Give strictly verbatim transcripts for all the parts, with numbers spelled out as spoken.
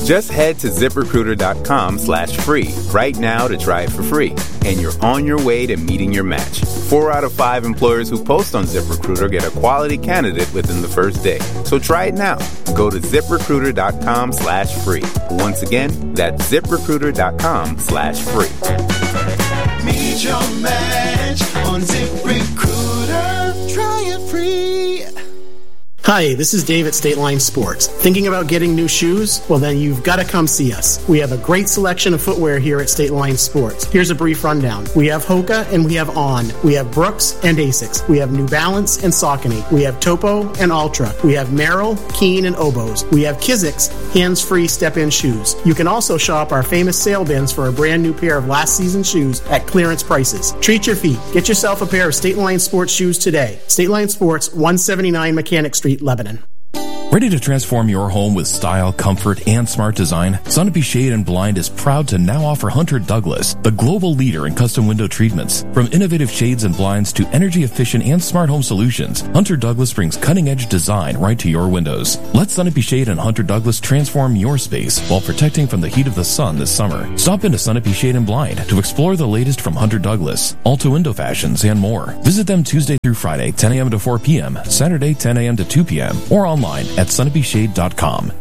Just head to ZipRecruiter.com slash free right now to try it for free. And you're on your way to meeting your match. Four out of five employers who post on ZipRecruiter get a quality candidate within the first day. So try it now. Go to ZipRecruiter.com slash free. Once again, that's ZipRecruiter.com slash free. Meet your match on ZipRecruiter. Try it free. Hi, this is Dave at State Line Sports. Thinking about getting new shoes? Well, then you've got to come see us. We have a great selection of footwear here at State Line Sports. Here's a brief rundown. We have Hoka and we have On. We have Brooks and Asics. We have New Balance and Saucony. We have Topo and Ultra. We have Merrill, Keen, and Oboes. We have Kizik's hands-free step-in shoes. You can also shop our famous sale bins for a brand new pair of last season's shoes at clearance prices. Treat your feet. Get yourself a pair of State Line Sports shoes today. State Line Sports, one seventy-nine Mechanic Street, Lebanon. Ready to transform your home with style, comfort, and smart design? Sunapee Shade and Blind is proud to now offer Hunter Douglas, the global leader in custom window treatments. From innovative shades and blinds to energy-efficient and smart home solutions, Hunter Douglas brings cutting-edge design right to your windows. Let Sunapee Shade and Hunter Douglas transform your space while protecting from the heat of the sun this summer. Stop into Sunapee Shade and Blind to explore the latest from Hunter Douglas, Alta Window Fashions, and more. Visit them Tuesday through Friday, ten a.m. to four p.m., Saturday, ten a.m. to two p.m., or online at sunapee shade dot com.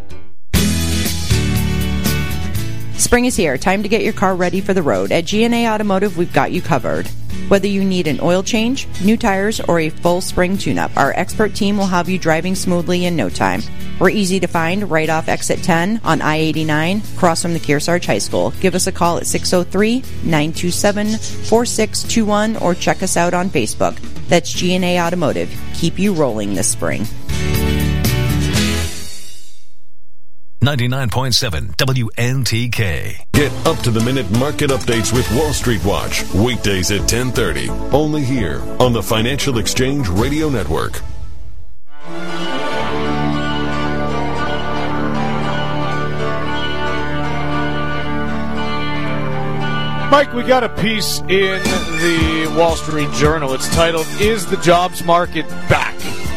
Spring is here. Time to get your car ready for the road. At G and A Automotive, we've got you covered. Whether you need an oil change, new tires, or a full spring tune-up, our expert team will have you driving smoothly in no time. We're easy to find right off exit ten on I eighty-nine, across from the Kearsarge High School. Give us a call at six oh three, nine two seven, four six two one or check us out on Facebook. That's G and A Automotive. Keep you rolling this spring. ninety-nine point seven W N T K. Get up-to-the-minute market updates with Wall Street Watch, weekdays at ten thirty, only here on the Financial Exchange Radio Network. Mike, we got a piece in the Wall Street Journal. It's titled, "Is the Jobs Market Back?"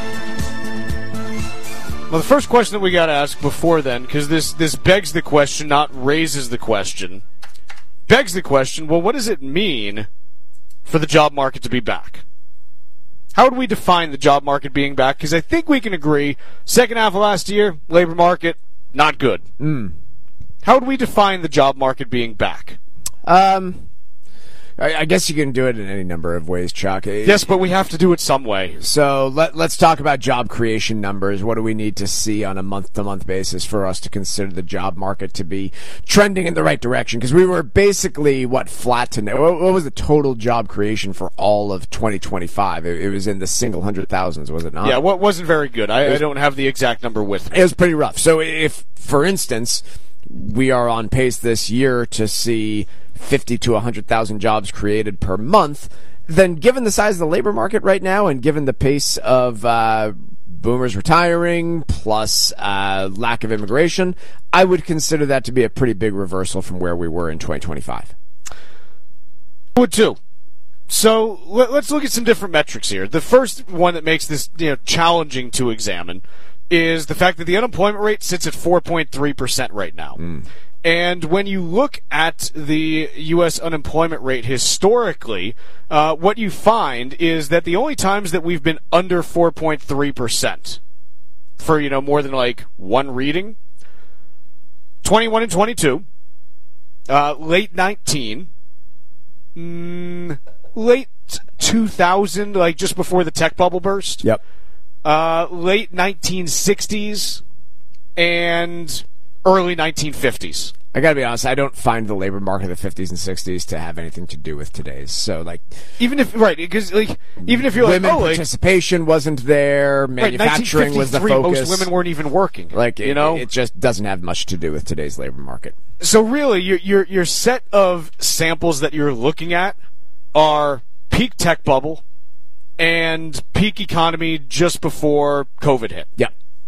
Well, the first question that we got to ask before then, because this, this begs the question, not raises the question, begs the question, well, what does it mean for the job market to be back? How would we define the job market being back? Because I think we can agree, second half of last year, labor market, not good. Mm. How would we define the job market being back? Um... I guess you can do it in any number of ways, Chuck. Yes, but we have to do it some way. So let, let's talk about job creation numbers. What do we need to see on a month-to-month basis for us to consider the job market to be trending in the right direction? Because we were basically, what, flat to no. What was the total job creation for all of twenty twenty-five? It, it was in the single hundred thousands, was it not? Yeah, well, it wasn't very good. I, was, I don't have the exact number with me. It was pretty rough. So if, for instance, we are on pace this year to see fifty to one hundred thousand jobs created per month, then given the size of the labor market right now and given the pace of uh, boomers retiring plus uh, lack of immigration, I would consider that to be a pretty big reversal from where we were in twenty twenty-five. I would too. So let, let's look at some different metrics here. The first one that makes this you know challenging to examine is the fact that the unemployment rate sits at four point three percent right now. Mm. And when you look at the U S unemployment rate historically, uh, what you find is that the only times that we've been under four point three percent for, you know, more than like one reading, twenty-one and twenty-two, uh, late nineteen, mm, late two thousand, like just before the tech bubble burst. Yep. Uh, late nineteen sixties, and early nineteen fifties. I gotta be honest, I don't find the labor market of the fifties and sixties to have anything to do with today's. So, like, even if right, because like, even if you're women like, oh, participation like, wasn't there, manufacturing right, was the focus. Most women weren't even working. Like, you it, know, it just doesn't have much to do with today's labor market. So, really, your your your set of samples that you're looking at are peak tech bubble and peak economy just before COVID hit. Yeah.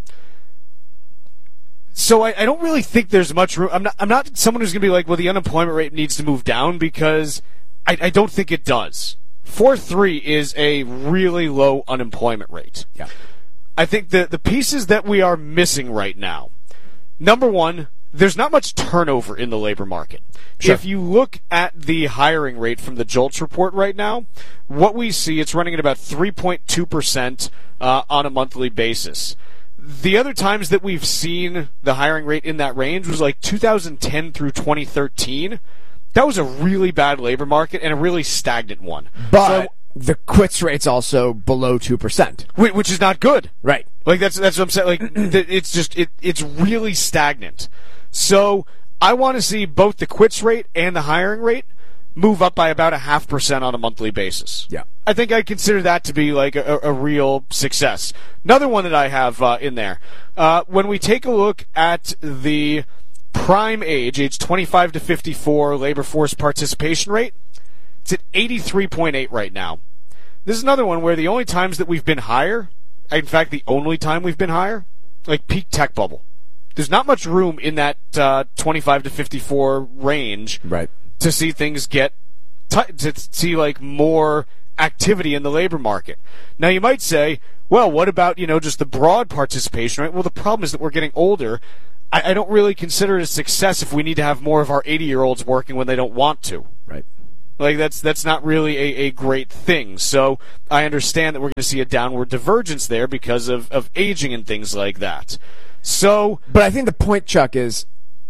So I, I don't really think there's much room. I'm not. I'm not someone who's going to be like, well, the unemployment rate needs to move down, because I, I don't think it does. four point three is a really low unemployment rate. Yeah. I think the the pieces that we are missing right now. Number one, there's not much turnover in the labor market. Sure. If you look at the hiring rate from the JOLTS report right now, what we see, it's running at about three point two percent uh, on a monthly basis. The other times that we've seen the hiring rate in that range was like two thousand ten through twenty thirteen. That was a really bad labor market and a really stagnant one. But so, the quits rate's also below two percent. Which is not good. Right. Like, that's that's what I'm saying. Like, it's just, it it's really stagnant. So, I want to see both the quits rate and the hiring rate move up by about a half percent on a monthly basis. Yeah. I think I consider that to be like a, a real success. Another one that I have uh, in there. Uh, when we take a look at the prime age, age twenty-five to fifty-four labor force participation rate, it's at eighty-three point eight right now. This is another one where the only times that we've been higher, in fact, the only time we've been higher, like peak tech bubble. There's not much room in that uh, twenty-five to fifty-four range right. to see things get, t- to see like more activity in the labor market. Now you might say, well, what about, you know, just the broad participation rate? Well, the problem is that we're getting older. I, I don't really consider it a success if we need to have more of our eighty-year-olds working when they don't want to. Right. Like, that's that's not really a, a great thing. So I understand that we're going to see a downward divergence there because of, of aging and things like that. So, but I think the point, Chuck, is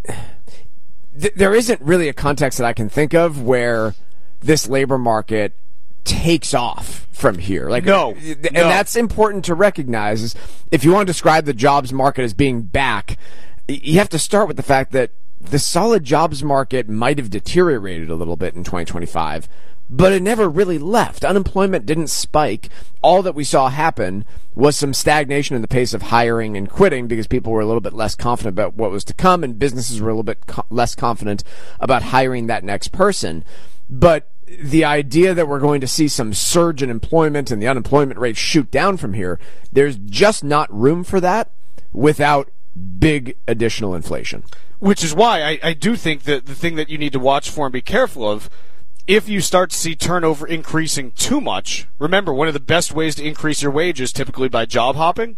th- there isn't really a context that I can think of where this labor market takes off from here. Like, no, and no. that's important to recognize. Is if you want to describe the jobs market as being back, you have to start with the fact that the solid jobs market might have deteriorated a little bit in twenty twenty-five, but it never really left. Unemployment didn't spike. All that we saw happen was some stagnation in the pace of hiring and quitting because people were a little bit less confident about what was to come, and businesses were a little bit co- less confident about hiring that next person. But the idea that we're going to see some surge in employment and the unemployment rate shoot down from here, there's just not room for that without big additional inflation. Which is why I, I do think that the thing that you need to watch for and be careful of, if you start to see turnover increasing too much, remember, one of the best ways to increase your wages, typically by job hopping,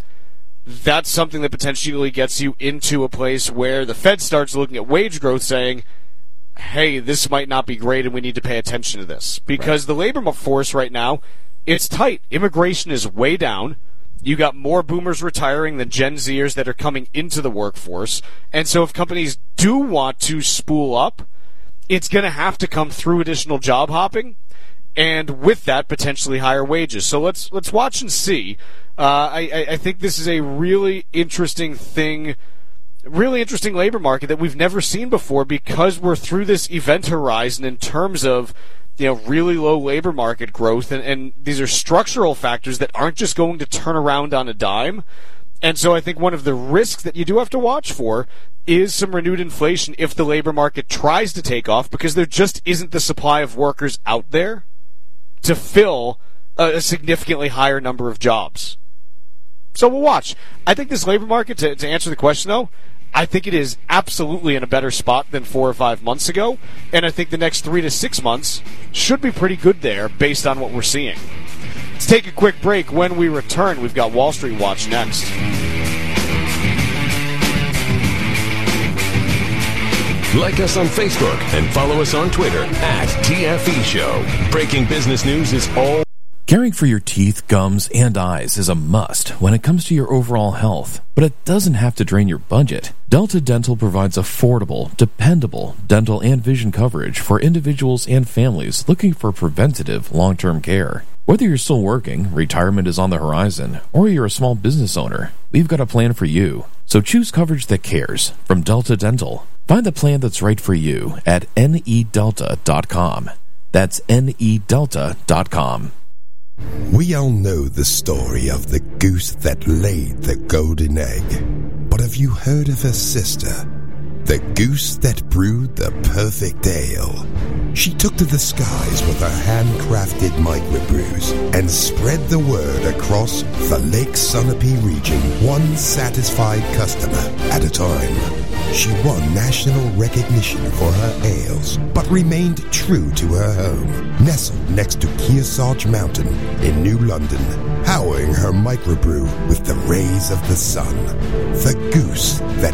that's something that potentially gets you into a place where the Fed starts looking at wage growth saying, hey, this might not be great and we need to pay attention to this. Because right. the labor force right now, it's tight. Immigration is way down. You got more boomers retiring than Gen Zers that are coming into the workforce. And so if companies do want to spool up, it's going to have to come through additional job hopping, and with that, potentially higher wages. So let's let's watch and see. Uh, I, I think this is a really interesting thing, really interesting labor market that we've never seen before because we're through this event horizon in terms of, you know, really low labor market growth, and, and these are structural factors that aren't just going to turn around on a dime. And so I think one of the risks that you do have to watch for is some renewed inflation if the labor market tries to take off, because there just isn't the supply of workers out there to fill a, a significantly higher number of jobs. So we'll watch. I think this labor market, to, to answer the question though, I think it is absolutely in a better spot than four or five months ago, and I think the next three to six months should be pretty good there based on what we're seeing. Let's take a quick break. When we return, we've got Wall Street Watch next. Like us on Facebook and follow us on Twitter at T F E Show. Breaking business news is all. Caring for your teeth, gums, and eyes is a must when it comes to your overall health, but it doesn't have to drain your budget. Delta Dental provides affordable, dependable dental and vision coverage for individuals and families looking for preventative long-term care. Whether you're still working, retirement is on the horizon, or you're a small business owner, we've got a plan for you. So choose coverage that cares from Delta Dental. Find the plan that's right for you at N E delta dot com. That's N E delta dot com. We all know the story of the goose that laid the golden egg. But have you heard of her sister? The goose that brewed the perfect ale. She took to the skies with her handcrafted microbrews and spread the word across the Lake Sunapee region, one satisfied customer at a time. She won national recognition for her ales, but remained true to her home, nestled next to Kearsarge Mountain in New London, powering her microbrew with the rays of the sun. The goose that brewed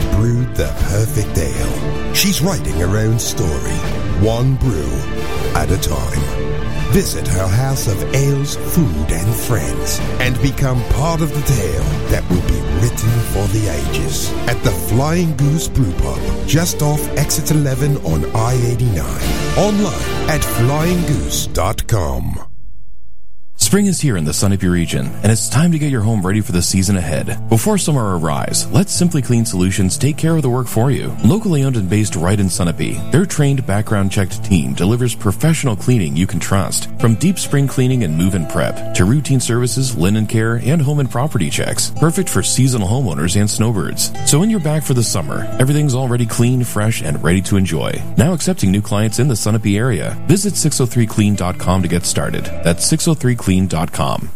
brewed the perfect ale. She's writing her own story, one brew at a time. Visit her house of ales, food, and friends, and become part of the tale that will be written for the ages at the Flying Goose Brew Pub, just off Exit eleven on I eighty-nine. Online at flying goose dot com. Spring is here in the Sunapee region, and it's time to get your home ready for the season ahead. Before summer arrives, let Simply Clean Solutions take care of the work for you. Locally owned and based right in Sunapee, their trained, background-checked team delivers professional cleaning you can trust. From deep spring cleaning and move-in prep, to routine services, linen care, and home and property checks. Perfect for seasonal homeowners and snowbirds. So when you're back for the summer, everything's already clean, fresh, and ready to enjoy. Now accepting new clients in the Sunapee area. Visit six oh three clean dot com to get started. That's six oh three clean dot com.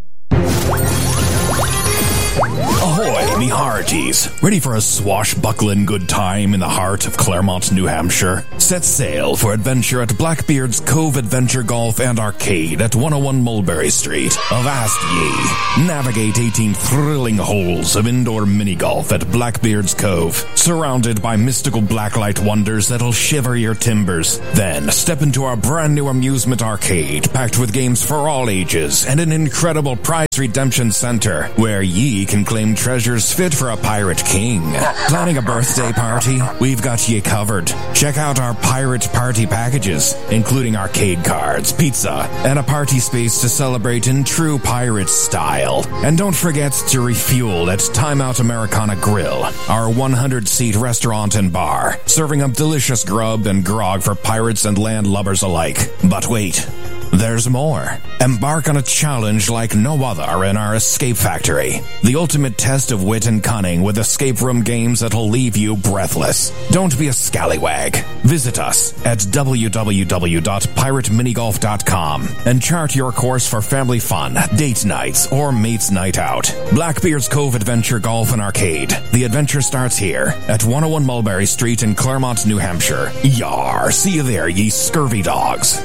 Ahoy, me hearties. Ready for a swashbuckling good time in the heart of Claremont, New Hampshire? Set sail for adventure at Blackbeard's Cove Adventure Golf and Arcade at one oh one Mulberry Street. Avast ye. Navigate eighteen thrilling holes of indoor mini-golf at Blackbeard's Cove, surrounded by mystical blacklight wonders that'll shiver your timbers. Then step into our brand new amusement arcade, packed with games for all ages and an incredible prize redemption center, where ye can claim treasures fit for a pirate king. Planning a birthday party? We've got ye covered. Check out our pirate party packages, including arcade cards, pizza, and a party space to celebrate in true pirate style. And don't forget to refuel at Time Out Americana Grill, our one hundred seat restaurant and bar, serving up delicious grub and grog for pirates and landlubbers alike. But wait, there's more. Embark on a challenge like no other in our Escape Factory. The ultimate test of wit and cunning with escape room games that'll leave you breathless. Don't be a scallywag. Visit us at w w w dot pirate minigolf dot com and chart your course for family fun, date nights, or mates night out. Blackbeard's Cove Adventure Golf and Arcade. The adventure starts here at one oh one Mulberry Street in Claremont, New Hampshire. Yar, see you there, ye scurvy dogs.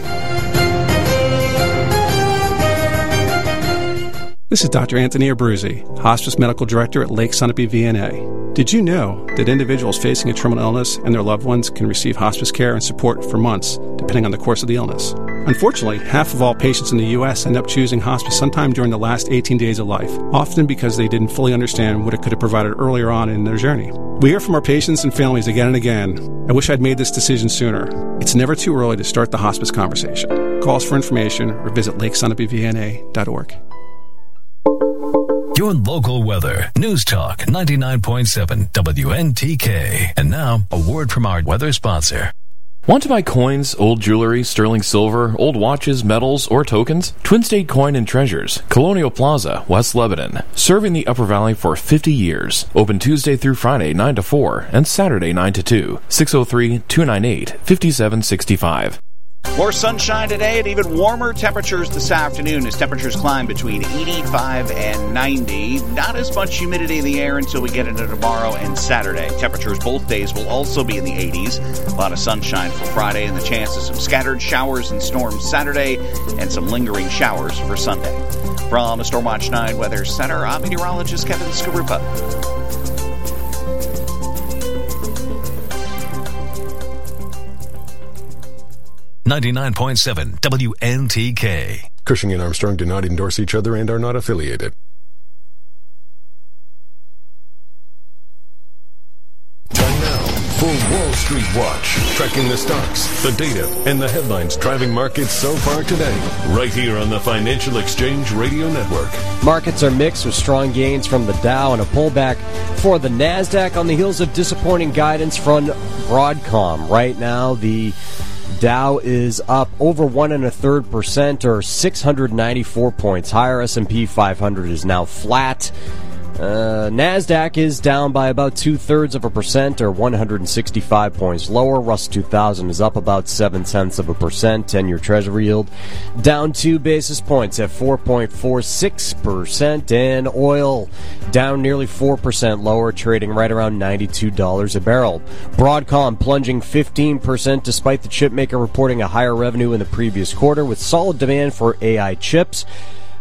This is Doctor Anthony Abruzzi, Hospice Medical Director at Lake Sunapee V N A. Did you know that individuals facing a terminal illness and their loved ones can receive hospice care and support for months, depending on the course of the illness? Unfortunately, half of all patients in the U S end up choosing hospice sometime during the last eighteen days of life, often because they didn't fully understand what it could have provided earlier on in their journey. We hear from our patients and families again and again, I wish I'd made this decision sooner. It's never too early to start the hospice conversation. Call us for information or visit lake sunapee v n a dot org. Your local weather. News Talk ninety-nine point seven W N T K. And now, a word from our weather sponsor. Want to buy coins, old jewelry, sterling silver, old watches, medals, or tokens? Twin State Coin and Treasures, Colonial Plaza, West Lebanon. Serving the Upper Valley for fifty years. Open Tuesday through Friday, nine to four, and Saturday, nine to two. six oh three, two nine eight, five seven six five. More sunshine today and even warmer temperatures this afternoon as temperatures climb between eighty-five and ninety. Not as much humidity in the air until we get into tomorrow and Saturday. Temperatures both days will also be in the eighties. A lot of sunshine for Friday and the chance of some scattered showers and storms Saturday and some lingering showers for Sunday. From the Stormwatch nine Weather Center, I'm meteorologist Kevin Skarupa. ninety-nine point seven W N T K. Cushing and Armstrong do not endorse each other and are not affiliated. Time now for Wall Street Watch, tracking the stocks, the data, and the headlines driving markets so far today. Right here on the Financial Exchange Radio Network. Markets are mixed with strong gains from the Dow and a pullback for the NASDAQ on the heels of disappointing guidance from Broadcom. Right now, the Dow is up over one and a third percent, or six hundred ninety-four points higher. S and P five hundred is now flat. Uh, NASDAQ is down by about two-thirds of a percent, or one hundred sixty-five points lower. Russell two thousand is up about seven-tenths of a percent. ten-year Treasury yield down two basis points at four point four six percent. And oil down nearly four percent lower, trading right around ninety-two dollars a barrel. Broadcom plunging fifteen percent despite the chipmaker reporting a higher revenue in the previous quarter with solid demand for A I chips.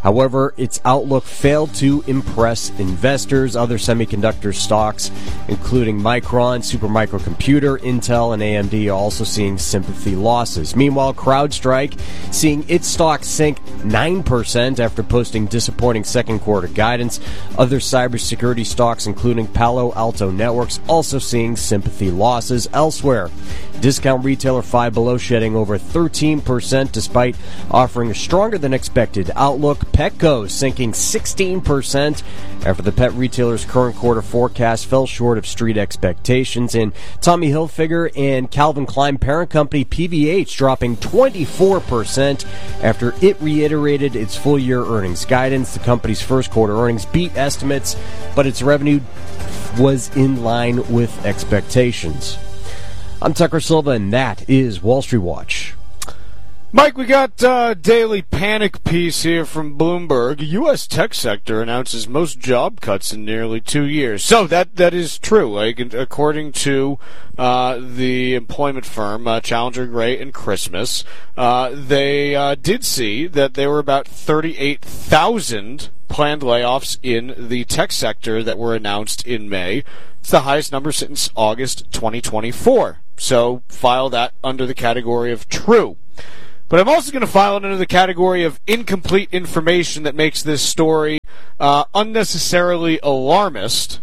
However, its outlook failed to impress investors. Other semiconductor stocks, including Micron, Supermicro Computer, Intel, and A M D, are also seeing sympathy losses. Meanwhile, CrowdStrike seeing its stock sink nine percent after posting disappointing second quarter guidance. Other cybersecurity stocks, including Palo Alto Networks, also seeing sympathy losses elsewhere. Discount retailer Five Below shedding over thirteen percent despite offering a stronger than expected outlook. Petco sinking sixteen percent after the pet retailer's current quarter forecast fell short of street expectations. And Tommy Hilfiger and Calvin Klein parent company P V H dropping twenty-four percent after it reiterated its full-year earnings guidance. The company's first quarter earnings beat estimates, but its revenue was in line with expectations. I'm Tucker Silva, and that is Wall Street Watch. Mike, we got a uh, daily panic piece here from Bloomberg. U S tech sector announces most job cuts in nearly two years. So that that is true. Like, according to uh, the employment firm uh, Challenger Gray and Christmas, uh, they uh, did see that there were about thirty-eight thousand planned layoffs in the tech sector that were announced in May. It's the highest number since August twenty twenty-four. So file that under the category of true. But I'm also going to file it under the category of incomplete information that makes this story uh, unnecessarily alarmist,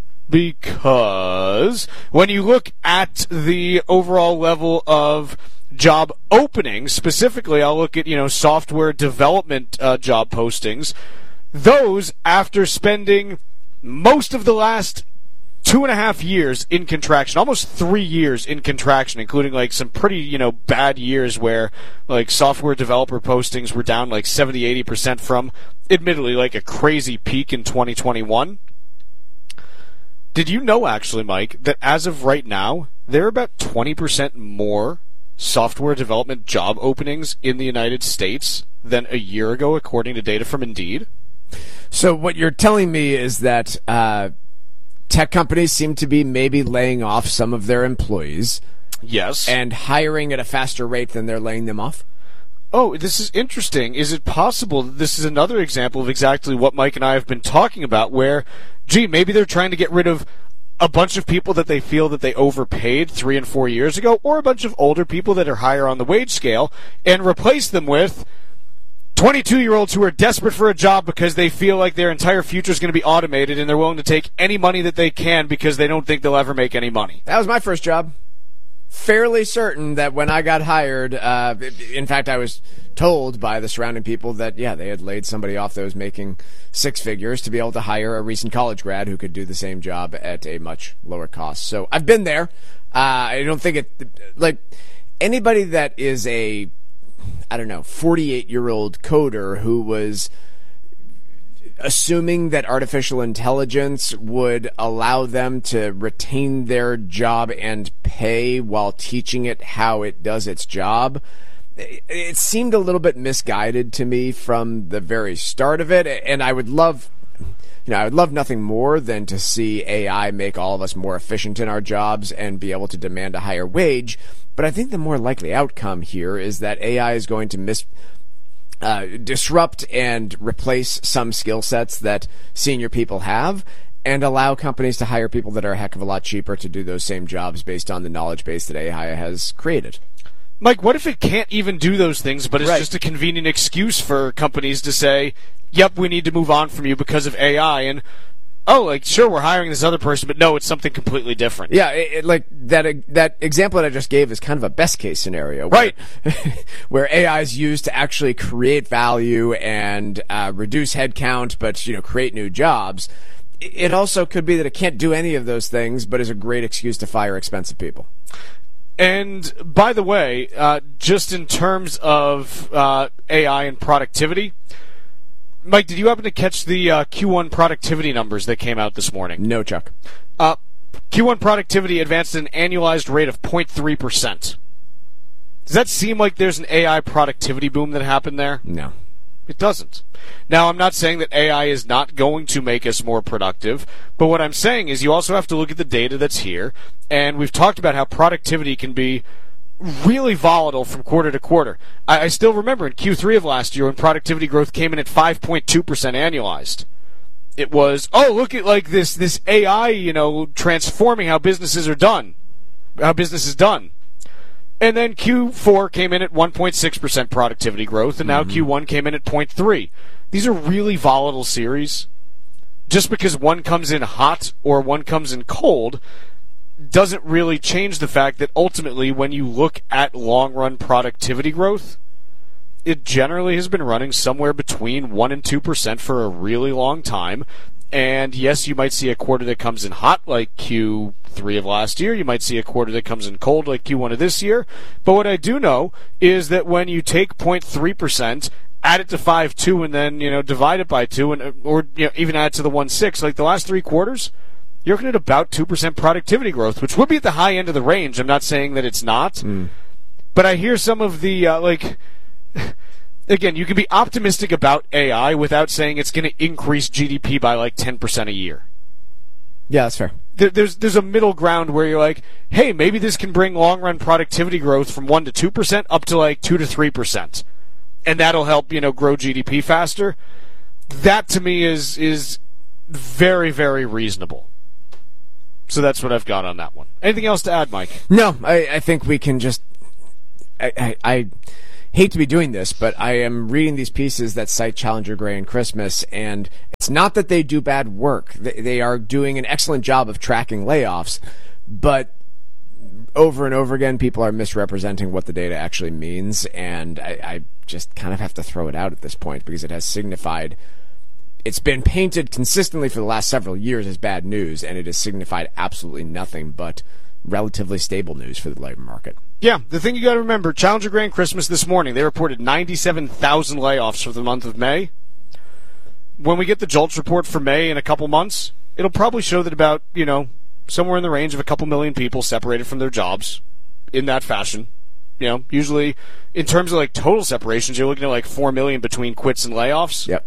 because when you look at the overall level of job openings, specifically I'll look at, you know, software development uh, job postings, those, after spending most of the last two and a half years in contraction, almost three years in contraction, including like some pretty, you know, bad years where like software developer postings were down like seventy, eighty percent from, admittedly, like a crazy peak in twenty twenty-one. Did you know, actually, Mike, that as of right now, there are about twenty percent more software development job openings in the United States than a year ago, according to data from Indeed? So what you're telling me is that uh, tech companies seem to be maybe laying off some of their employees. Yes. And hiring at a faster rate than they're laying them off? Oh, this is interesting. Is it possible that this is another example of exactly what Mike and I have been talking about, where, gee, maybe they're trying to get rid of a bunch of people that they feel that they overpaid three and four years ago, or a bunch of older people that are higher on the wage scale, and replace them with twenty-two-year-olds who are desperate for a job because they feel like their entire future is going to be automated, and they're willing to take any money that they can because they don't think they'll ever make any money. That was my first job. Fairly certain that when I got hired, uh, in fact, I was told by the surrounding people that, yeah, they had laid somebody off that was making six figures to be able to hire a recent college grad who could do the same job at a much lower cost. So I've been there. Uh, I don't think it, like, anybody that is a, I don't know, forty-eight-year-old coder who was assuming that artificial intelligence would allow them to retain their job and pay while teaching it how it does its job, it seemed a little bit misguided to me from the very start of it. And I would love, you know, I would love nothing more than to see A I make all of us more efficient in our jobs and be able to demand a higher wage. But I think the more likely outcome here is that A I is going to mis uh, disrupt and replace some skill sets that senior people have, and allow companies to hire people that are a heck of a lot cheaper to do those same jobs based on the knowledge base that A I has created. Mike, what if it can't even do those things, but it's right. just a convenient excuse for companies to say, yep, we need to move on from you because of A I, and oh, like, sure, we're hiring this other person, but no, it's something completely different. Yeah, it, it, like, that uh, that example that I just gave is kind of a best-case scenario. Where, right. where A I is used to actually create value and uh, reduce headcount, but, you know, create new jobs. It also could be that it can't do any of those things, but is a great excuse to fire expensive people. And, by the way, uh, just in terms of uh, A I and productivity, Mike, did you happen to catch the uh, Q one productivity numbers that came out this morning? No, Chuck. Uh, Q one productivity advanced at an annualized rate of zero point three percent. Does that seem like there's an A I productivity boom that happened there? No. It doesn't. Now, I'm not saying that A I is not going to make us more productive, but what I'm saying is you also have to look at the data that's here, and we've talked about how productivity can be really volatile from quarter to quarter. I, I still remember in Q three of last year when productivity growth came in at five point two percent annualized. It was, oh, look at like this this A I, you know, transforming how businesses are done, how business is done. And then Q four came in at one point six percent productivity growth, and now mm-hmm. Q one came in at zero point three. These are really volatile series. Just because one comes in hot or one comes in cold doesn't really change the fact that ultimately when you look at long-run productivity growth, it generally has been running somewhere between one and two percent for a really long time. And yes, you might see a quarter that comes in hot like Q three of last year. You might see a quarter that comes in cold like Q one of this year. But what I do know is that when you take zero point three percent, add it to five point two, and then, you know, divide it by two, and or you know, even add it to the one point six, like the last three quarters, you're looking at about two percent productivity growth, which would be at the high end of the range. I'm not saying that it's not. Mm. But I hear some of the, uh, like... Again, you can be optimistic about A I without saying it's going to increase G D P by like ten percent a year. Yeah, that's fair. There, there's there's a middle ground where you're like, hey, maybe this can bring long-run productivity growth from one to two percent up to like two to three percent. And that'll help, you know, grow G D P faster. That, to me, is is very, very reasonable. So that's what I've got on that one. Anything else to add, Mike? No, I, I think we can just... I... I, I hate to be doing this, but I am reading these pieces that cite Challenger Gray and Christmas, and it's not that they do bad work. They, they are doing an excellent job of tracking layoffs, but over and over again, people are misrepresenting what the data actually means, and I, I just kind of have to throw it out at this point because it has signified... It's been painted consistently for the last several years as bad news, and it has signified absolutely nothing but relatively stable news for the labor market. Yeah, the thing you got to remember, Challenger Gray and Christmas this morning, they reported ninety-seven thousand layoffs for the month of May. When we get the JOLTS report for May in a couple months, it'll probably show that about, you know, somewhere in the range of a couple million people separated from their jobs in that fashion. You know, usually in terms of like total separations, you're looking at like four million between quits and layoffs. Yep.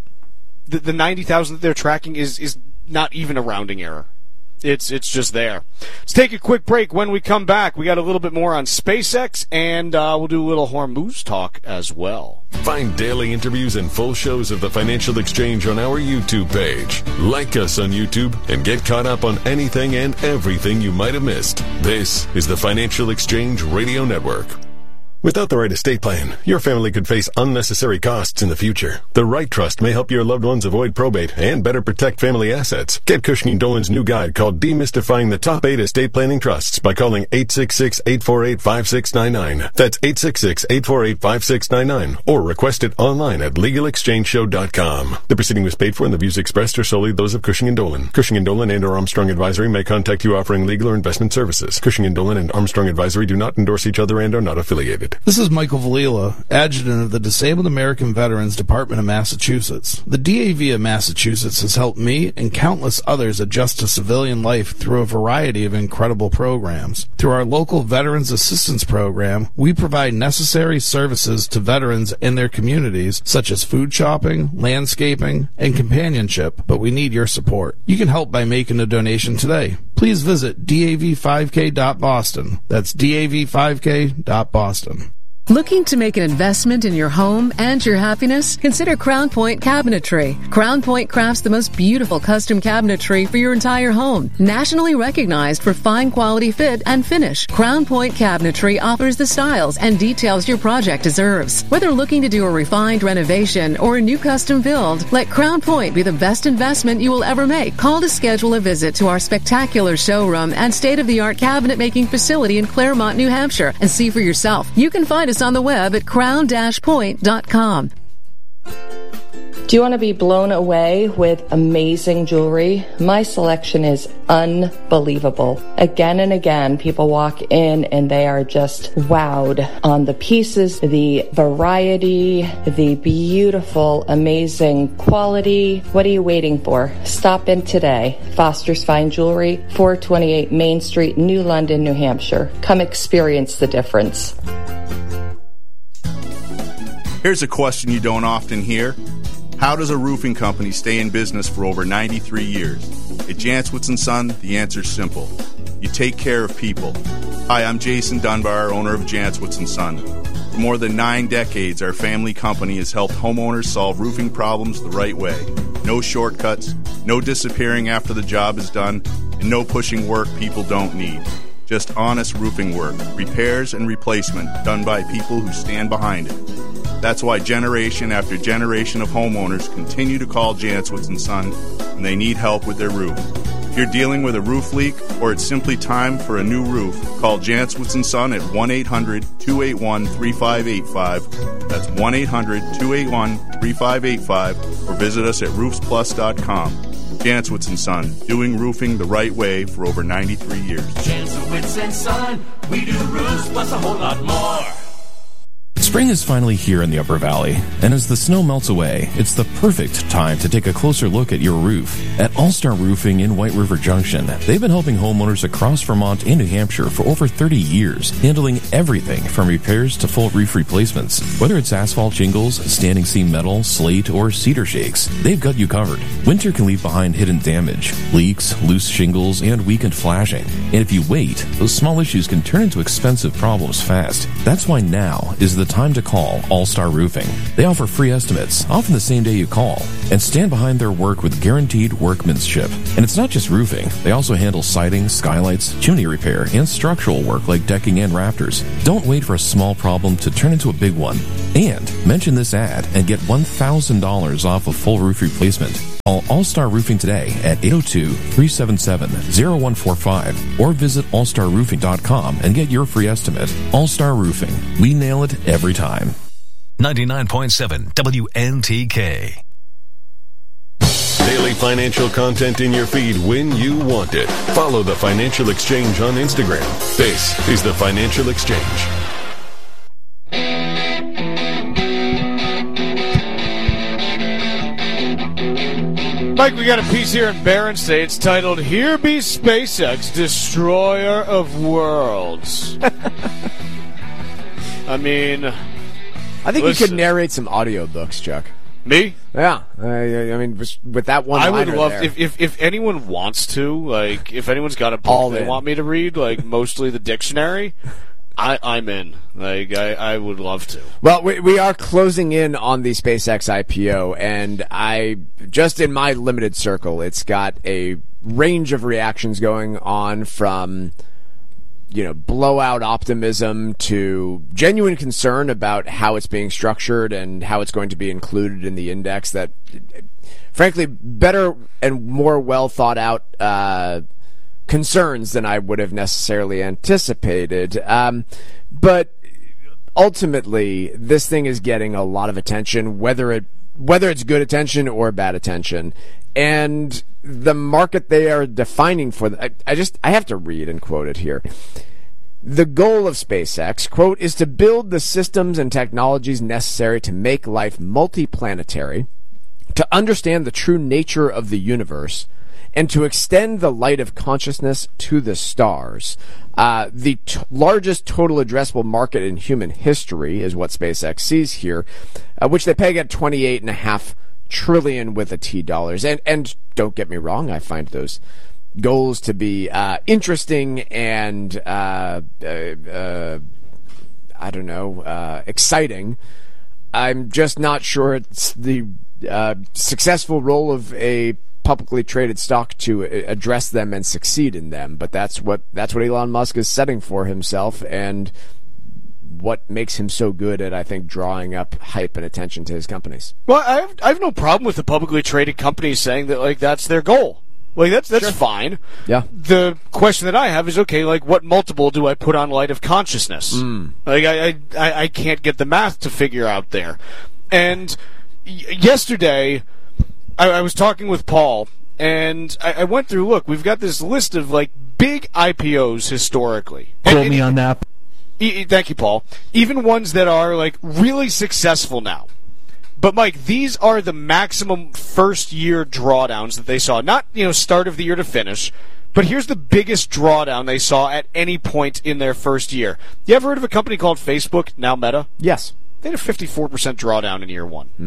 The, the ninety thousand that they're tracking is, is not even a rounding error. It's it's just there. Let's take a quick break. When we come back, we got a little bit more on SpaceX, and uh, we'll do a little Hormuz talk as well. Find daily interviews and full shows of the Financial Exchange on our YouTube page. Like us on YouTube and get caught up on anything and everything you might have missed. This is the Financial Exchange Radio Network. Without the right estate plan, your family could face unnecessary costs in the future. The right trust may help your loved ones avoid probate and better protect family assets. Get Cushing and Dolan's new guide called Demystifying the Top eight Estate Planning Trusts by calling eight six six, eight four eight, five six nine nine. That's eight six six, eight four eight, five six nine nine. Or request it online at legal exchange show dot com. The proceeding was paid for and the views expressed are solely those of Cushing and Dolan. Cushing and Dolan and or Armstrong Advisory may contact you offering legal or investment services. Cushing and Dolan and Armstrong Advisory do not endorse each other and are not affiliated. This is Michael Valila, Adjutant of the Disabled American Veterans Department of Massachusetts. The D A V of Massachusetts has helped me and countless others adjust to civilian life through a variety of incredible programs. Through our local Veterans Assistance Program, we provide necessary services to veterans and their communities, such as food shopping, landscaping, and companionship, but we need your support. You can help by making a donation today. Please visit D A V five K dot Boston. That's D A V five K dot Boston. Looking to make an investment in your home and your happiness? Consider Crown Point Cabinetry. Crown Point crafts the most beautiful custom cabinetry for your entire home. Nationally recognized for fine quality fit and finish, Crown Point Cabinetry offers the styles and details your project deserves. Whether looking to do a refined renovation or a new custom build, let Crown Point be the best investment you will ever make. Call to schedule a visit to our spectacular showroom and state-of-the-art cabinet making facility in Claremont, New Hampshire, and see for yourself. You can find us on the web at crown dash point dot com. Do you want to be blown away with amazing jewelry? My selection is unbelievable. Again and again, people walk in and they are just wowed on the pieces, the variety, the beautiful, amazing quality. What are you waiting for? Stop in today. Foster's Fine Jewelry, four twenty-eight Main Street, New London, New Hampshire. Come experience the difference. Here's a question you don't often hear. How does a roofing company stay in business for over ninety-three years? At Janswitz and Son, the answer's simple. You take care of people. Hi, I'm Jason Dunbar, owner of Jantzwitz and Son. For more than nine decades, our family company has helped homeowners solve roofing problems the right way. No shortcuts, no disappearing after the job is done, and no pushing work people don't need. Just honest roofing work, repairs and replacement done by people who stand behind it. That's why generation after generation of homeowners continue to call Jantzwitz and Son when they need help with their roof. If you're dealing with a roof leak or it's simply time for a new roof, call Jantzwitz and Son at one eight hundred two eight one three five eight five. That's one eight hundred two eight one three five eight five, or visit us at roofs plus dot com. Jantzwitz and Son, doing roofing the right way for over ninety-three years. Jantzwitz and Son, we do roofs plus a whole lot more. Spring is finally here in the Upper Valley, and as the snow melts away, it's the perfect time to take a closer look at your roof. At All-Star Roofing in White River Junction, they've been helping homeowners across Vermont and New Hampshire for over thirty years, handling everything from repairs to full roof replacements. Whether it's asphalt shingles, standing seam metal, slate, or cedar shakes, they've got you covered. Winter can leave behind hidden damage, leaks, loose shingles, and weakened flashing. And if you wait, those small issues can turn into expensive problems fast. That's why now is the time to call All-Star Roofing. They offer free estimates, often the same day you call, and stand behind their work with guaranteed workmanship. And it's not just roofing. They also handle siding, skylights, chimney repair, and structural work like decking and rafters. Don't wait for a small problem to turn into a big one. And mention this ad and get one thousand dollars off a full roof replacement. Call All-Star Roofing today at eight oh two, three seven seven, oh one four five or visit all star roofing dot com and get your free estimate. All-Star Roofing. We nail it every time. ninety-nine point seven W N T K. Daily financial content in your feed when you want it. Follow the Financial Exchange on Instagram. This is the Financial Exchange. Mike, we got a piece here in Barron State. It's titled, Here Be SpaceX, Destroyer of Worlds. I mean... I think listen. you could narrate some audiobooks, Chuck. Me? Yeah. I, I mean, with that one I would love, there. if, if if anyone wants to, like, if anyone's got a book All they in. want me to read, like, mostly the dictionary, I, I'm in. Like, I, I would love to. Well, we, we are closing in on the SpaceX I P O, and I, just in my limited circle, it's got a range of reactions going on from, you know, blowout optimism to genuine concern about how it's being structured and how it's going to be included in the index that, frankly, better and more well thought out, uh, concerns than I would have necessarily anticipated. Um, but ultimately, this thing is getting a lot of attention, whether it whether it's good attention or bad attention. And the market they are defining for, the, I, I just, I have to read and quote it here. The goal of SpaceX, quote, is to build the systems and technologies necessary to make life multiplanetary, to understand the true nature of the universe, and to extend the light of consciousness to the stars. Uh, the t- largest total addressable market in human history is what SpaceX sees here, uh, which they peg at twenty-eight and a half trillion with a T dollars. And and don't get me wrong, I find those goals to be uh, interesting and uh, uh, uh, I don't know, uh, exciting. I'm just not sure it's the uh, successful role of a publicly traded stock to address them and succeed in them, but that's what that's what Elon Musk is setting for himself, and what makes him so good at, I think, drawing up hype and attention to his companies. Well, I have, I have no problem with the publicly traded companies saying that, like, that's their goal. Like, that's that's Sure. fine. Yeah. The question that I have is, okay, like, what multiple do I put on light of consciousness? Mm. Like, I, I I can't get the math to figure out there. And y- yesterday, I, I was talking with Paul, and I, I went through, look, we've got this list of, like, big I P Os historically. Quote me on that. E- e- thank you, Paul. Even ones that are, like, really successful now. But, Mike, these are the maximum first-year drawdowns that they saw. Not, you know, start of the year to finish, but here's the biggest drawdown they saw at any point in their first year. You ever heard of a company called Facebook, now Meta? Yes. They had a fifty-four percent drawdown in year one. Mm.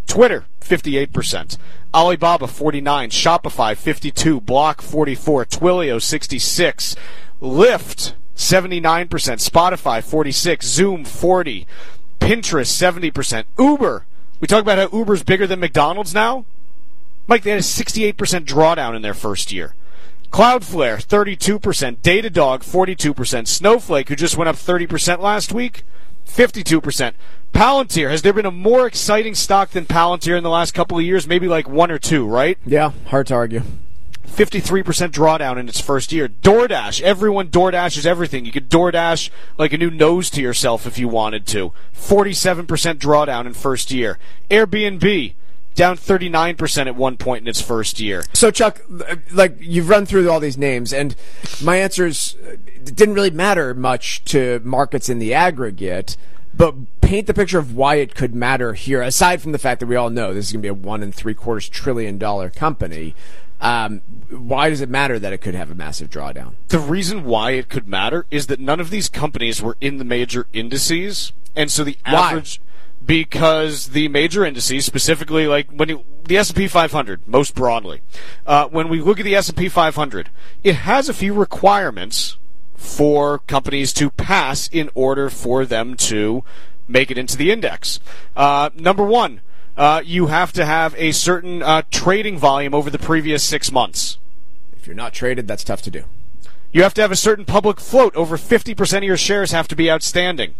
Twitter, fifty-eight percent. Alibaba, forty-nine. Shopify, fifty-two. Block, forty-four. Twilio, sixty-six. Lyft, seventy-nine percent. Spotify, forty-six. Zoom, forty. Pinterest, seventy percent. Uber. We talk about how Uber's bigger than McDonald's now? Mike, they had a sixty-eight percent drawdown in their first year. Cloudflare, thirty-two percent. Datadog, forty-two percent. Snowflake, who just went up thirty percent last week, fifty-two percent. Palantir, has there been a more exciting stock than Palantir in the last couple of years? Maybe like one or two, right? Yeah, hard to argue. fifty-three percent drawdown in its first year. DoorDash, everyone DoorDashes everything. You could DoorDash like a new nose to yourself if you wanted to. forty-seven percent drawdown in first year. Airbnb, down thirty-nine percent at one point in its first year. So, Chuck, like, you've run through all these names, and my answers didn't really matter much to markets in the aggregate, but paint the picture of why it could matter here, aside from the fact that we all know this is going to be a one and three quarters trillion dollar company. Um, why does it matter that it could have a massive drawdown? The reason why it could matter is that none of these companies were in the major indices, and so the average... Why? Because the major indices, specifically like when you, the S and P five hundred, most broadly, uh, when we look at the S and P five hundred, it has a few requirements for companies to pass in order for them to make it into the index. Uh, number one, uh, you have to have a certain uh, trading volume over the previous six months. If you're not traded, that's tough to do. You have to have a certain public float. Over fifty percent of your shares have to be outstanding.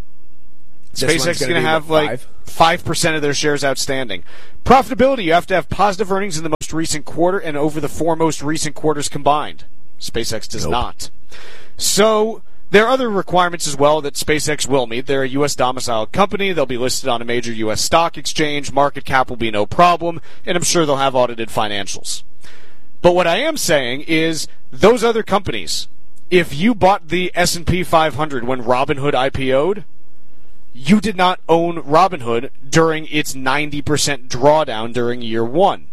SpaceX is going to have like five percent of their shares outstanding. Profitability, you have to have positive earnings in the most recent quarter and over the four most recent quarters combined. SpaceX does nope. not. So there are other requirements as well that SpaceX will meet. They're a U S domiciled company. They'll be listed on a major U S stock exchange. Market cap will be no problem. And I'm sure they'll have audited financials. But what I am saying is those other companies, if you bought the S and P five hundred when Robinhood I P O'd, you did not own Robinhood during its ninety percent drawdown during year one.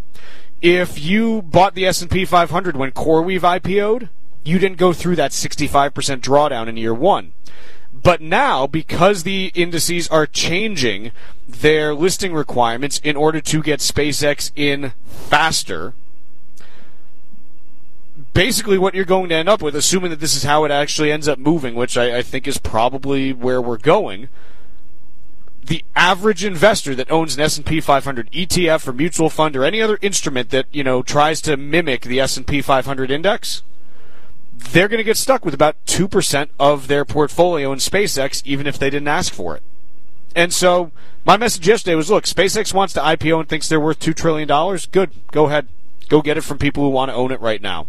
If you bought the S and P five hundred when CoreWeave I P O'd, you didn't go through that sixty-five percent drawdown in year one. But now, because the indices are changing their listing requirements in order to get SpaceX in faster, basically what you're going to end up with, assuming that this is how it actually ends up moving, which I, I think is probably where we're going, the average investor that owns an S and P five hundred E T F or mutual fund or any other instrument that, you know, tries to mimic the S and P five hundred index, they're going to get stuck with about two percent of their portfolio in SpaceX, even if they didn't ask for it. And so my message yesterday was, look, SpaceX wants to I P O and thinks they're worth two trillion dollars. Good. Go ahead. Go get it from people who want to own it right now.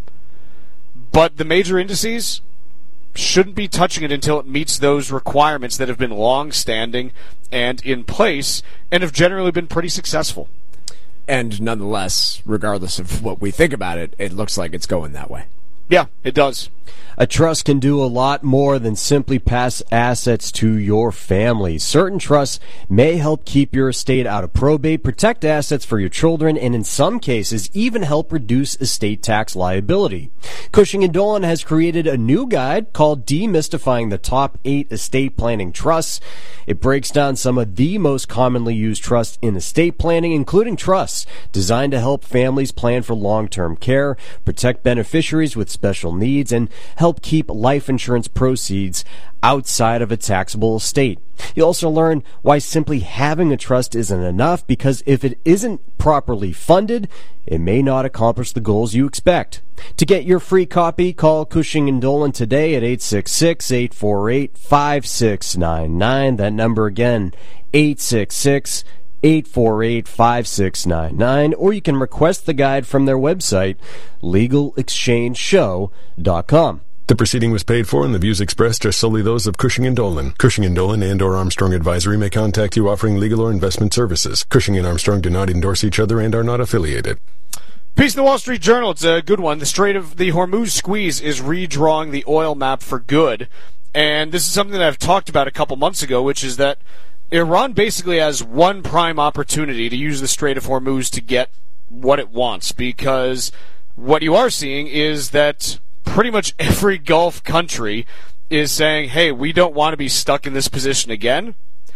But the major indices shouldn't be touching it until it meets those requirements that have been long-standing and in place and have generally been pretty successful. And nonetheless, regardless of what we think about it, it looks like it's going that way. Yeah, it does. A trust can do a lot more than simply pass assets to your family. Certain trusts may help keep your estate out of probate, protect assets for your children, and in some cases even help reduce estate tax liability. Cushing and Dolan has created a new guide called Demystifying the Top eight Estate Planning Trusts. It breaks down some of the most commonly used trusts in estate planning, including trusts designed to help families plan for long-term care, protect beneficiaries with special needs, and help keep life insurance proceeds outside of a taxable estate. You'll also learn why simply having a trust isn't enough, because if it isn't properly funded, it may not accomplish the goals you expect. To get your free copy, call Cushing and Dolan today at eight six six, eight four eight, five six nine nine. That number again, eight six six, eight four eight, five six nine nine. Or you can request the guide from their website, legal exchange show dot com. The proceeding was paid for, and the views expressed are solely those of Cushing and Dolan. Cushing and Dolan and or Armstrong Advisory may contact you offering legal or investment services. Cushing and Armstrong do not endorse each other and are not affiliated. Piece of the Wall Street Journal, it's a good one. The Strait of the Hormuz squeeze is redrawing the oil map for good. And this is something that I've talked about a couple months ago, which is that Iran basically has one prime opportunity to use the Strait of Hormuz to get what it wants, because what you are seeing is that pretty much every Gulf country is saying, hey, we don't want to be stuck in this position again.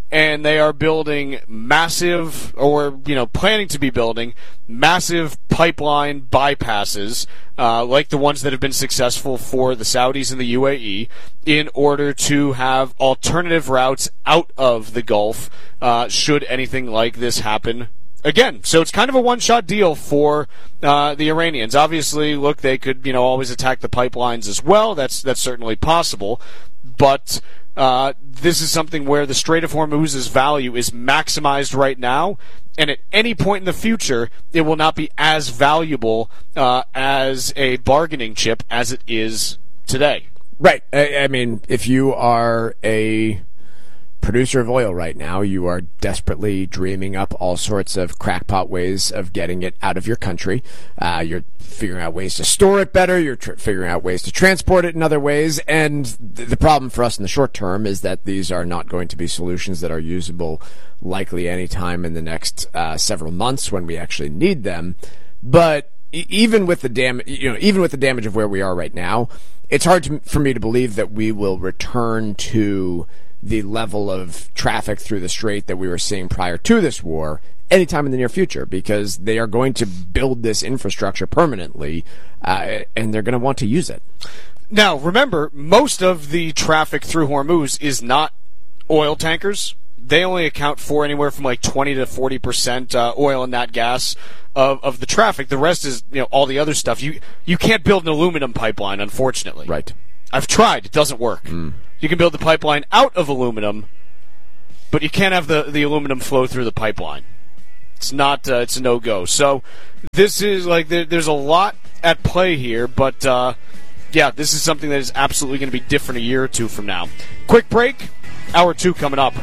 and they are building massive, or, you know, planning to be building massive pipeline bypasses, uh, like the ones that have been successful for the Saudis and the U A E, in order to have alternative routes out of the Gulf, uh, should anything like this happen again. So it's kind of a one-shot deal for uh, the Iranians. Obviously, look, they could, you know, always attack the pipelines as well. That's that's certainly possible, but Uh, this is something where the Strait of Hormuz's value is maximized right now, and at any point in the future, it will not be as valuable uh, as a bargaining chip as it is today. Right. I, I mean, if you are a producer of oil right now, you are desperately dreaming up all sorts of crackpot ways of getting it out of your country. Uh, you're figuring out ways to store it better. You're tr- figuring out ways to transport it in other ways. And th- the problem for us in the short term is that these are not going to be solutions that are usable likely anytime in the next uh, several months when we actually need them. But e- even with the dam- you know, even with the damage of where we are right now, it's hard to, for me to believe that we will return to the level of traffic through the strait that we were seeing prior to this war anytime in the near future, because they are going to build this infrastructure permanently, uh, and they're going to want to use it. Now, remember, most of the traffic through Hormuz is not oil tankers. They only account for anywhere from like twenty to forty percent uh, oil and nat gas of, of the traffic. The rest is, you know, all the other stuff. You you can't build an aluminum pipeline, unfortunately. Right. I've tried. It doesn't work. Mm. You can build the pipeline out of aluminum, but you can't have the, the aluminum flow through the pipeline. It's not. Uh, it's a no-go. So this is like there, there's a lot at play here, but uh, yeah, this is something that is absolutely going to be different a year or two from now. Quick break. Hour two coming up.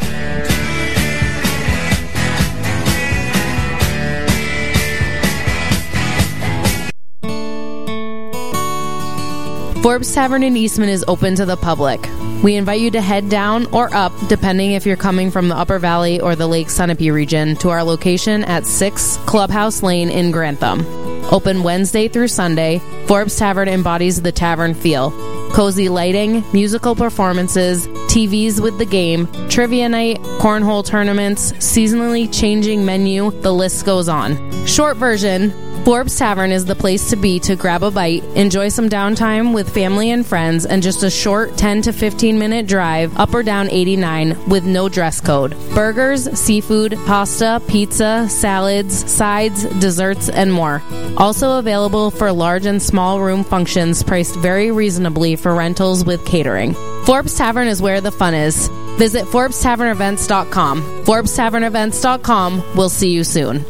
Forbes Tavern in Eastman is open to the public. We invite you to head down or up, depending if you're coming from the Upper Valley or the Lake Sunapee region, to our location at six Clubhouse Lane in Grantham. Open Wednesday through Sunday, Forbes Tavern embodies the tavern feel. Cozy lighting, musical performances, T Vs with the game, trivia night, cornhole tournaments, seasonally changing menu, the list goes on. Short version, Forbes Tavern is the place to be to grab a bite, enjoy some downtime with family and friends, and just a short ten to fifteen minute drive up or down eighty-nine with no dress code. Burgers, seafood, pasta, pizza, salads, sides, desserts, and more. Also available for large and small room functions, priced very reasonably for rentals with catering. Forbes Tavern is where the fun is. Visit Forbes Tavern Events dot com. Forbes Tavern Events dot com. We'll see you soon.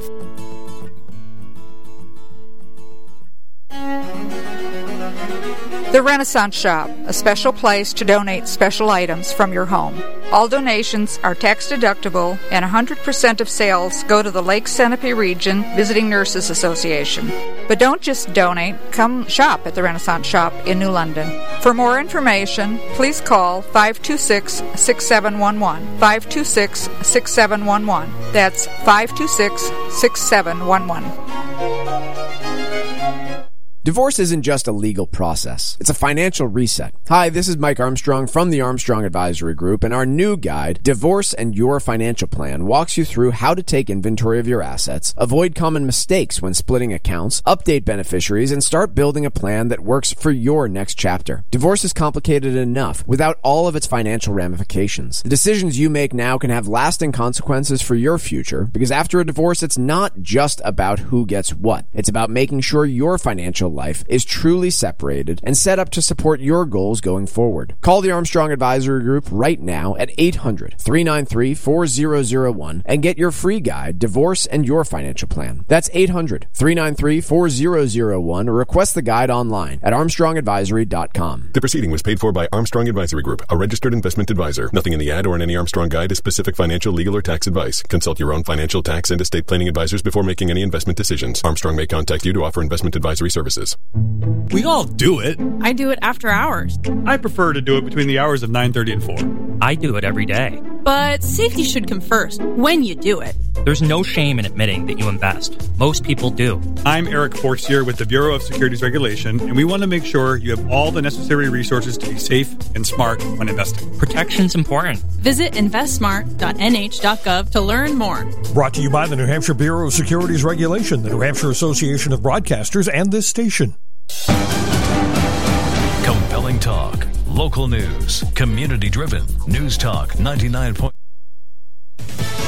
The Renaissance Shop, a special place to donate special items from your home. All donations are tax deductible, and one hundred percent of sales go to the Lake Sunapee Region Visiting Nurses Association. But don't just donate, come shop at the Renaissance Shop in New London. For more information, please call five two six, six seven one one, five two six, six seven one one. That's five two six, six seven one one. Divorce isn't just a legal process. It's a financial reset. Hi, this is Mike Armstrong from the Armstrong Advisory Group, and our new guide, Divorce and Your Financial Plan, walks you through how to take inventory of your assets, avoid common mistakes when splitting accounts, update beneficiaries, and start building a plan that works for your next chapter. Divorce is complicated enough without all of its financial ramifications. The decisions you make now can have lasting consequences for your future, because after a divorce, it's not just about who gets what. It's about making sure your financial life is truly separated and set up to support your goals going forward. Call the Armstrong Advisory Group right now at eight hundred, three nine three, four zero zero one and get your free guide, Divorce and Your Financial Plan. That's eight hundred, three nine three, four zero zero one, or request the guide online at armstrong advisory dot com. The proceeding was paid for by Armstrong Advisory Group, a registered investment advisor. Nothing in the ad or in any Armstrong guide is specific financial, legal, or tax advice. Consult your own financial, tax, and estate planning advisors before making any investment decisions. Armstrong may contact you to offer investment advisory services. We all do it. I do it after hours. I prefer to do it between the hours of nine thirty and four. I do it every day. But safety should come first, when you do it. There's no shame in admitting that you invest. Most people do. I'm Eric Forcier with the Bureau of Securities Regulation, and we want to make sure you have all the necessary resources to be safe and smart when investing. Protection's important. Visit invest smart dot n h dot gov to learn more. Brought to you by the New Hampshire Bureau of Securities Regulation, the New Hampshire Association of Broadcasters, and this station. Compelling talk, local news, community-driven. News Talk ninety-nine point seven.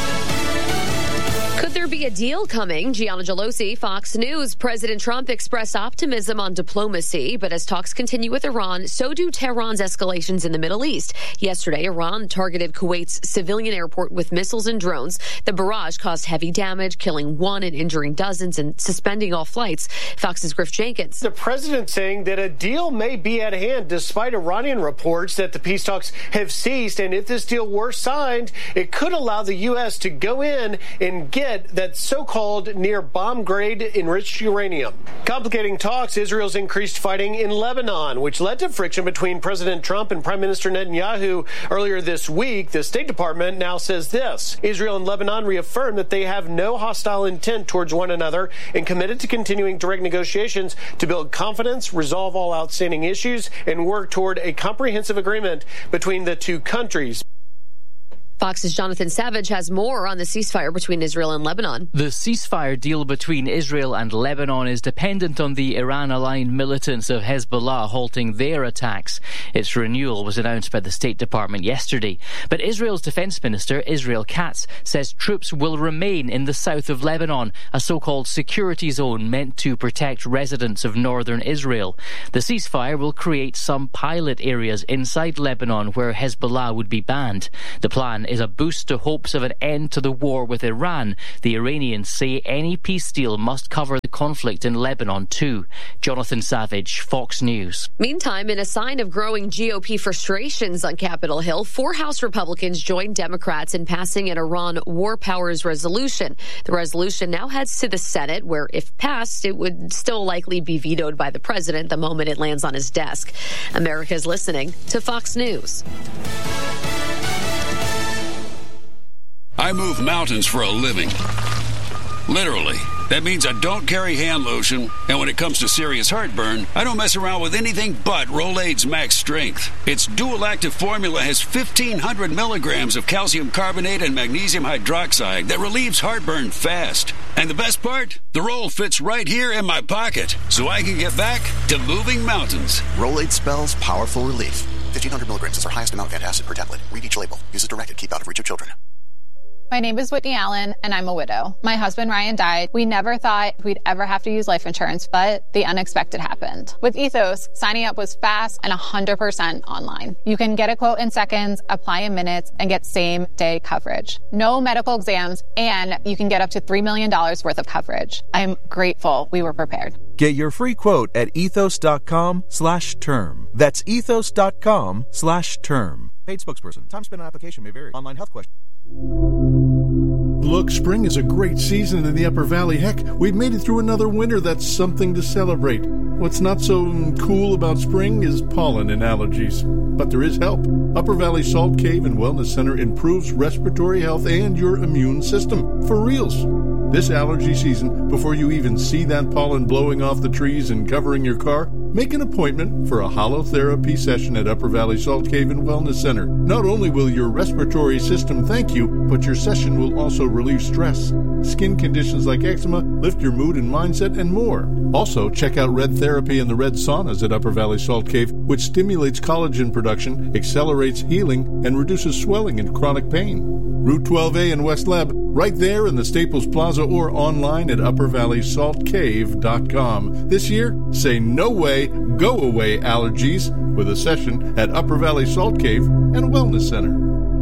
Could there be a deal coming? Gianna Gelosi, Fox News. President Trump expressed optimism on diplomacy, but as talks continue with Iran, so do Tehran's escalations in the Middle East. Yesterday, Iran targeted Kuwait's civilian airport with missiles and drones. The barrage caused heavy damage, killing one and injuring dozens and suspending all flights. Fox's Griff Jenkins. The president saying that a deal may be at hand despite Iranian reports that the peace talks have ceased. And if this deal were signed, it could allow the U S to go in and get that so-called near bomb-grade enriched uranium. Complicating talks, Israel's increased fighting in Lebanon, which led to friction between President Trump and Prime Minister Netanyahu earlier this week. The State Department now says this: Israel and Lebanon reaffirmed that they have no hostile intent towards one another and committed to continuing direct negotiations to build confidence, resolve all outstanding issues, and work toward a comprehensive agreement between the two countries. Fox's Jonathan Savage has more on the ceasefire between Israel and Lebanon. The ceasefire deal between Israel and Lebanon is dependent on the Iran-aligned militants of Hezbollah halting their attacks. Its renewal was announced by the State Department yesterday. But Israel's Defense Minister, Israel Katz, says troops will remain in the south of Lebanon, a so-called security zone meant to protect residents of northern Israel. The ceasefire will create some pilot areas inside Lebanon where Hezbollah would be banned. The plan is a boost to hopes of an end to the war with Iran. The Iranians say any peace deal must cover the conflict in Lebanon too. Jonathan Savage, Fox News. Meantime, in a sign of growing G O P frustrations on Capitol Hill, four House Republicans joined Democrats in passing an Iran war powers resolution. The resolution now heads to the Senate, where if passed, it would still likely be vetoed by the president the moment it lands on his desk. America's listening to Fox News. I move mountains for a living. Literally. That means I don't carry hand lotion, and when it comes to serious heartburn, I don't mess around with anything but Rolaids Max Strength. Its dual-active formula has fifteen hundred milligrams of calcium carbonate and magnesium hydroxide that relieves heartburn fast. And the best part? The roll fits right here in my pocket, so I can get back to moving mountains. Rolaids spells powerful relief. fifteen hundred milligrams is our highest amount of antacid per tablet. Read each label. Use as directed. Keep out of reach of children. My name is Whitney Allen, and I'm a widow. My husband, Ryan, died. We never thought we'd ever have to use life insurance, but the unexpected happened. With Ethos, signing up was fast and one hundred percent online. You can get a quote in seconds, apply in minutes, and get same-day coverage. No medical exams, and you can get up to three million dollars worth of coverage. I'm grateful we were prepared. Get your free quote at ethos.com slash term. That's ethos.com slash term. Paid spokesperson. Time spent on application may vary. Online health question. Look, spring is a great season in the Upper Valley. Heck, we've made it through another winter. That's something to celebrate. What's not so cool about spring is pollen and allergies. But there is help. Upper Valley Salt Cave and Wellness Center improves respiratory health and your immune system. For reals. This allergy season, before you even see that pollen blowing off the trees and covering your car, make an appointment for a holotherapy session at Upper Valley Salt Cave and Wellness Center. Not only will your respiratory system thank you, but your session will also relieve stress, skin conditions like eczema, lift your mood and mindset, and more. Also, check out Red Therapy and the Red Saunas at Upper Valley Salt Cave, which stimulates collagen production, accelerates healing, and reduces swelling and chronic pain. Route twelve A in West Leb, right there in the Staples Plaza, or online at upper valley salt cave dot com. This year, say no way, go away allergies with a session at Upper Valley Salt Cave and Wellness Center.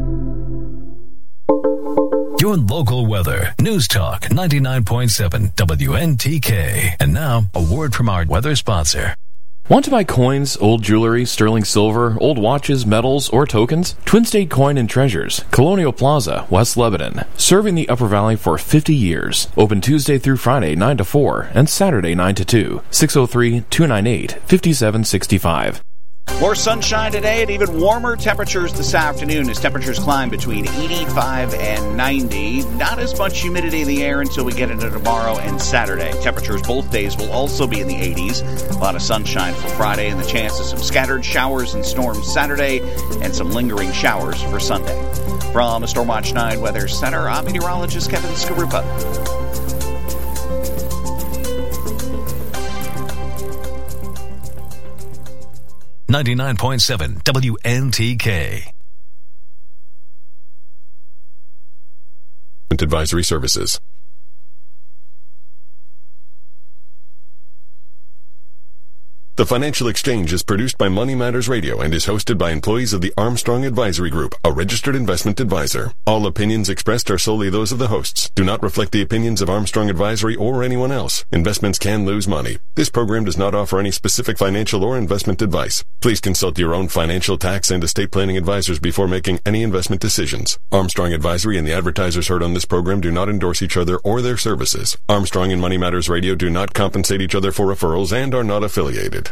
Your local weather. News Talk ninety-nine point seven W N T K. And now, a word from our weather sponsor. Want to buy coins, old jewelry, sterling silver, old watches, medals, or tokens? Twin State Coin and Treasures, Colonial Plaza, West Lebanon. Serving the Upper Valley for fifty years. Open Tuesday through Friday, nine to four, and Saturday, nine to two. six oh three, two nine eight, five seven six five. More sunshine today and even warmer temperatures this afternoon as temperatures climb between eighty-five and ninety. Not as much humidity in the air until we get into tomorrow and Saturday. Temperatures both days will also be in the eighties. A lot of sunshine for Friday and the chance of some scattered showers and storms Saturday and some lingering showers for Sunday. From the Stormwatch nine Weather Center, I'm meteorologist Kevin Skarupa. ninety-nine point seven W N T K. Advisory services. The Financial Exchange is produced by Money Matters Radio and is hosted by employees of the Armstrong Advisory Group, a registered investment advisor. All opinions expressed are solely those of the hosts, do not reflect the opinions of Armstrong Advisory or anyone else. Investments can lose money. This program does not offer any specific financial or investment advice. Please consult your own financial, tax, and estate planning advisors before making any investment decisions. Armstrong Advisory and the advertisers heard on this program do not endorse each other or their services. Armstrong and Money Matters Radio do not compensate each other for referrals and are not affiliated.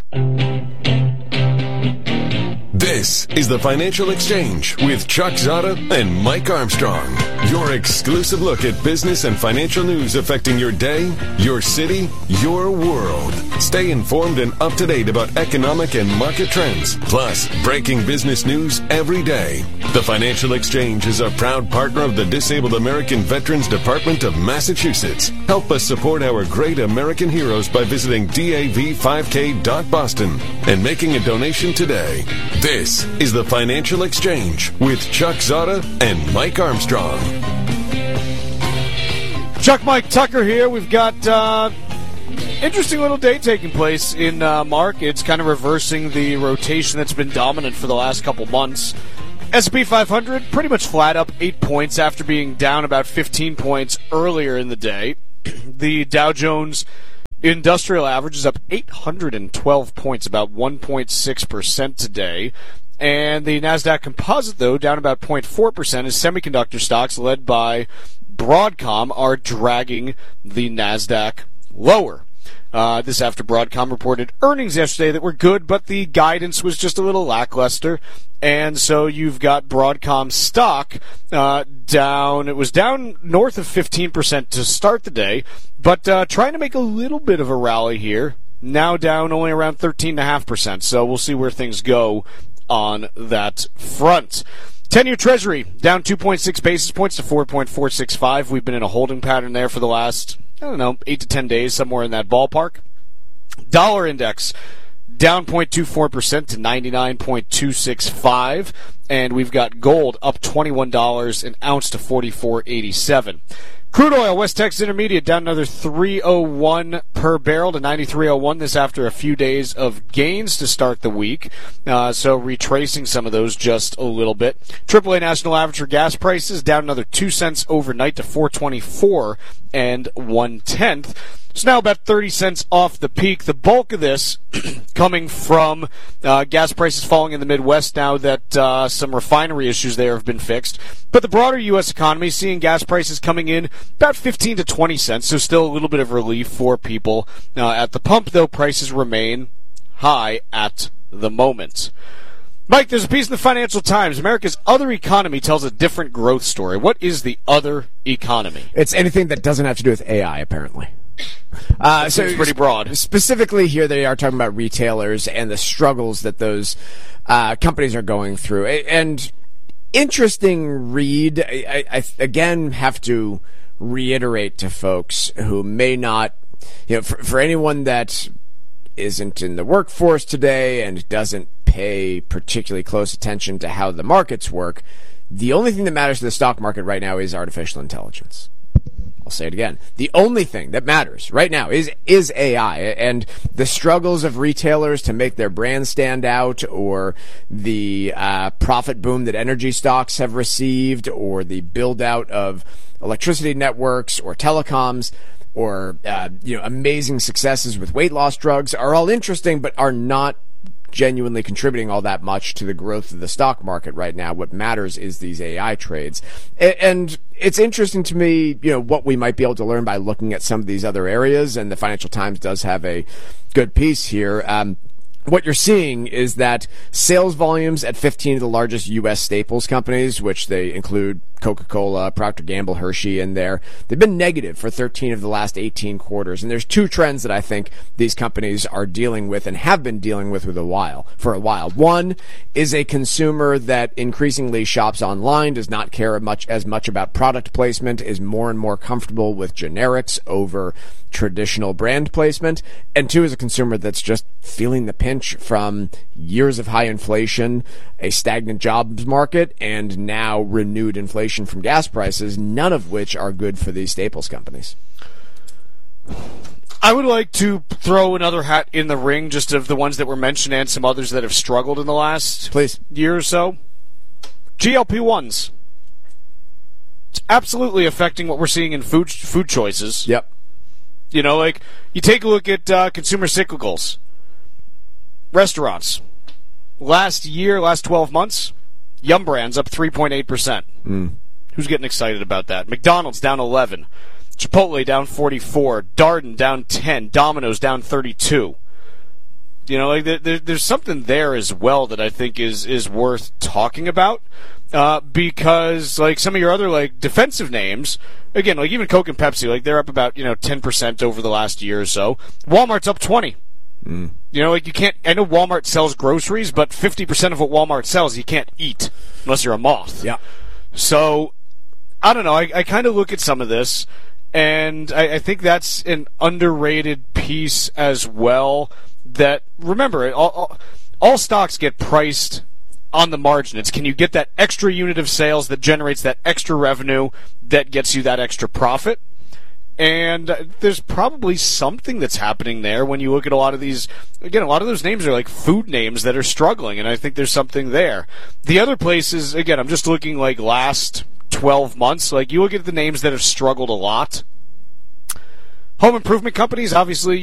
This is the Financial Exchange with Chuck Zada and Mike Armstrong. Your exclusive look at business and financial news affecting your day, your city, your world. Stay informed and up to date about economic and market trends, plus breaking business news every day. The Financial Exchange is a proud partner of the Disabled American Veterans Department of Massachusetts. Help us support our great American heroes by visiting D A V five K dot Boston and making a donation today. This is the Financial Exchange with Chuck Zada and Mike Armstrong. Chuck Mike Tucker here. We've got uh, interesting little day taking place in uh, markets, kind of reversing the rotation that's been dominant for the last couple months. S and P five hundred pretty much flat, up eight points after being down about fifteen points earlier in the day. The Dow Jones Industrial Average is up eight hundred twelve points, about one point six percent today. And the NASDAQ Composite, though, down about zero point four percent as semiconductor stocks led by Broadcom are dragging the NASDAQ lower. Uh, this after Broadcom reported earnings yesterday that were good, but the guidance was just a little lackluster. And so you've got Broadcom stock uh, down. It was down north of fifteen percent to start the day, but uh, trying to make a little bit of a rally here. Now down only around thirteen point five percent. So we'll see where things go on that front. ten-year Treasury down two point six basis points to four point four six five. We've been in a holding pattern there for the last, I don't know, eight to ten days, somewhere in that ballpark. Dollar index down zero point two four percent to ninety-nine point two six five. And we've got gold up twenty-one dollars an ounce to forty-four eighty-seven. Crude oil, West Texas Intermediate, down another three oh one per barrel to ninety-three oh one. This after a few days of gains to start the week. Uh, so retracing some of those just a little bit. triple A National Average for gas prices down another two cents overnight to four twenty-four and one tenth. It's now about thirty cents off the peak. The bulk of this coming from uh, gas prices falling in the Midwest now that uh, some refinery issues there have been fixed. But the broader U S economy seeing gas prices coming in about fifteen to twenty cents, so still a little bit of relief for people. Uh, at the pump, though, prices remain high at the moment. Mike, there's a piece in the Financial Times. America's other economy tells a different growth story. What is the other economy? It's anything that doesn't have to do with A I, apparently. Uh, so it's pretty broad. Specifically here, they are talking about retailers and the struggles that those uh, companies are going through. And interesting read. I, I, again, have to reiterate to folks who may not, you know, for, for anyone that isn't in the workforce today and doesn't pay particularly close attention to how the markets work, the only thing that matters to the stock market right now is artificial intelligence. I'll say it again. The only thing that matters right now is is A I, and the struggles of retailers to make their brand stand out, or the uh, profit boom that energy stocks have received, or the build out of electricity networks or telecoms, or uh, you know, amazing successes with weight loss drugs are all interesting, but are not genuinely contributing all that much to the growth of the stock market right now. What matters is these A I trades. And it's interesting to me, you know, what we might be able to learn by looking at some of these other areas, and the Financial Times does have a good piece here. Um, what you're seeing is that sales volumes at fifteen of the largest U S staples companies, which they include Coca-Cola, Procter and Gamble, Hershey in there, they've been negative for thirteen of the last eighteen quarters. And there's two trends that I think these companies are dealing with and have been dealing with with a while, for a while. One is a consumer that increasingly shops online, does not care much as much about product placement, is more and more comfortable with generics over traditional brand placement. And two is a consumer that's just feeling the pinch from years of high inflation, a stagnant jobs market, and now renewed inflation from gas prices, none of which are good for these staples companies. I would like to throw another hat in the ring, just of the ones that were mentioned and some others that have struggled in the last Please. year or so. G L P ones. It's absolutely affecting what we're seeing in food food choices. Yep. You know, like, you take a look at uh, consumer cyclicals. Restaurants. Last year, last twelve months, Yum Brands up three point eight percent. Mm. Who's getting excited about that? McDonald's down eleven. Chipotle down forty-four. Darden down ten. Domino's down thirty-two. You know, like there, there, there's something there as well that I think is, is worth talking about. Uh, because, like, some of your other, like, defensive names, again, like, even Coke and Pepsi, like, they're up about, you know, ten percent over the last year or so. Walmart's up twenty. Mm. You know, like, you can't, I know Walmart sells groceries, but fifty percent of what Walmart sells you can't eat unless you're a moth. Yeah. So, I don't know, I, I kind of look at some of this, and I, I think that's an underrated piece as well, that, remember, all, all, all stocks get priced on the margin. It's, can you get that extra unit of sales that generates that extra revenue that gets you that extra profit? And uh, there's probably something that's happening there when you look at a lot of these. Again, a lot of those names are like food names that are struggling, and I think there's something there. The other places, again, I'm just looking like last twelve months. Like, you look at the names that have struggled a lot. Home improvement companies, obviously,